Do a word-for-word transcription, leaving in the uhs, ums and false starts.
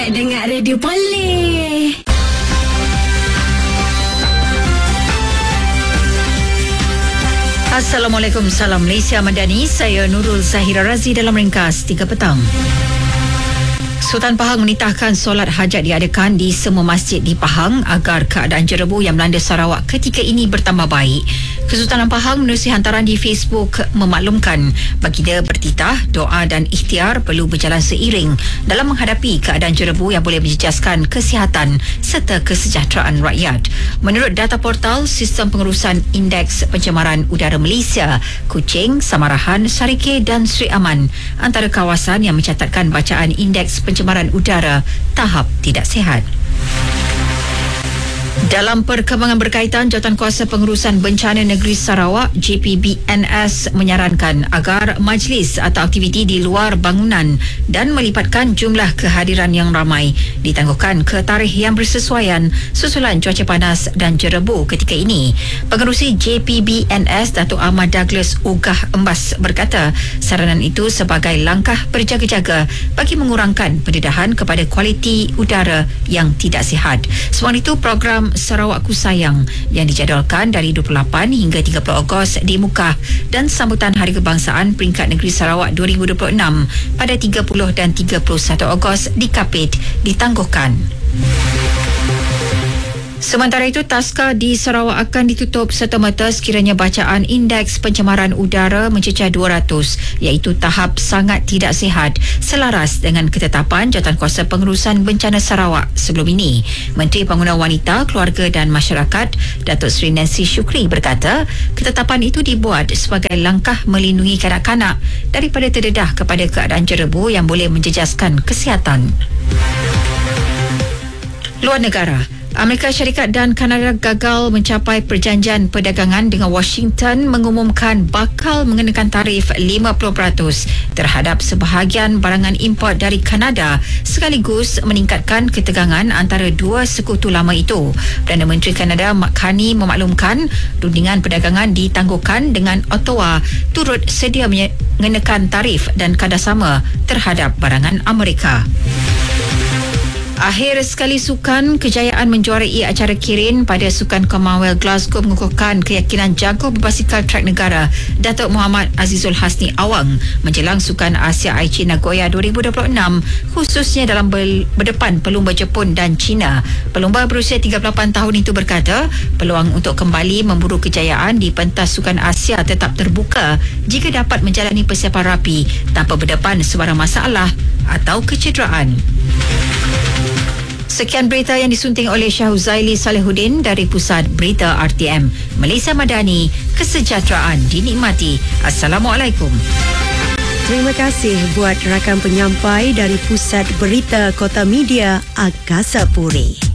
dengar Radio Poleh. Assalamualaikum, salam Malaysia Madani. Saya Nurul Zahira Razi dalam ringkas tiga petang. Sultan Pahang menitahkan solat hajat diadakan di semua masjid di Pahang agar keadaan jerebu yang melanda Sarawak ketika ini bertambah baik. Kesultanan Pahang menerusi hantaran di Facebook memaklumkan baginda bertitah, doa dan ikhtiar perlu berjalan seiring dalam menghadapi keadaan jerebu yang boleh menjejaskan kesihatan serta kesejahteraan rakyat. Menurut data portal Sistem Pengurusan Indeks Pencemaran Udara Malaysia, Kuching, Samarahan, Sarike dan Sri Aman antara kawasan yang mencatatkan bacaan indeks pencemaran udara tahap tidak sihat. Dalam perkembangan berkaitan, Jawatankuasa Pengurusan Bencana Negeri Sarawak J P B N S menyarankan agar majlis atau aktiviti di luar bangunan dan melibatkan jumlah kehadiran yang ramai ditangguhkan ke tarikh yang bersesuaian susulan cuaca panas dan jerebu ketika ini. Pengerusi J P B N S Datuk Ahmad Douglas Ugah Embas berkata saranan itu sebagai langkah berjaga-jaga bagi mengurangkan pendedahan kepada kualiti udara yang tidak sihat. Selain itu, program Sarawakku Sayang yang dijadualkan dari dua puluh lapan hingga tiga puluh Ogos di Mukah dan sambutan Hari Kebangsaan Peringkat Negeri Sarawak dua ribu dua puluh enam pada tiga puluh dan tiga puluh satu Ogos di Kapit ditangguhkan. Sementara itu, taska di Sarawak akan ditutup serta-merta sekiranya bacaan indeks pencemaran udara mencecah dua ratus, iaitu tahap sangat tidak sihat, selaras dengan ketetapan Jawatankuasa Pengurusan Bencana Sarawak sebelum ini. Menteri Pembangunan Wanita, Keluarga dan Masyarakat, Datuk Seri Nancy Shukri berkata, ketetapan itu dibuat sebagai langkah melindungi kanak-kanak daripada terdedah kepada keadaan jerebu yang boleh menjejaskan kesihatan. Luar negara, Amerika Syarikat dan Kanada gagal mencapai perjanjian perdagangan dengan Washington mengumumkan bakal mengenakan tarif lima puluh peratus terhadap sebahagian barangan import dari Kanada sekaligus meningkatkan ketegangan antara dua sekutu lama itu. Perdana Menteri Kanada Mark Carney memaklumkan rundingan perdagangan ditangguhkan dengan Ottawa turut sedia mengenakan tarif dan kadar sama terhadap barangan Amerika. Akhir sekali sukan, kejayaan menjuarai acara Kirin pada Sukan Commonwealth Glasgow mengukuhkan keyakinan jago berbasikal trek negara Datuk Muhammad Azizul Hasni Awang menjelang Sukan Asia Aichi Nagoya dua ribu dua puluh enam, khususnya dalam berdepan pelumba Jepun dan China. Pelumba berusia tiga puluh lapan tahun itu berkata peluang untuk kembali memburu kejayaan di pentas Sukan Asia tetap terbuka jika dapat menjalani persiapan rapi tanpa berdepan sebarang masalah atau kecederaan. Sekian berita yang disunting oleh Syahuzaili Salihuddin dari Pusat Berita R T M. Malaysia Madani, kesejahteraan dinikmati. Assalamualaikum. Terima kasih buat rakan penyampai dari Pusat Berita Kota Media Angkasa Puri.